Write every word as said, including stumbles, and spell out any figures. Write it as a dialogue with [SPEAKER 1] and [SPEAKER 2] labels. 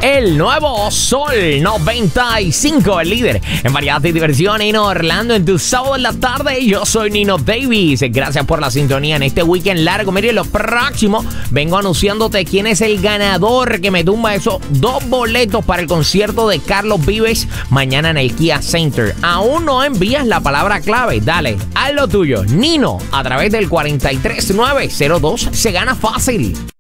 [SPEAKER 1] El nuevo Sol noventa y cinco, el líder en variedad y diversión en Orlando en tu sábado en la tarde. Yo soy Nino Davis. Gracias por la sintonía en este weekend largo. Mire, lo próximo vengo anunciándote quién es el ganador que me tumba esos dos boletos para el concierto de Carlos Vives mañana en el Kia Center. Aún no envías la palabra clave. Dale, haz lo tuyo. Nino, a través del cuatro tres nueve cero dos. Se gana fácil.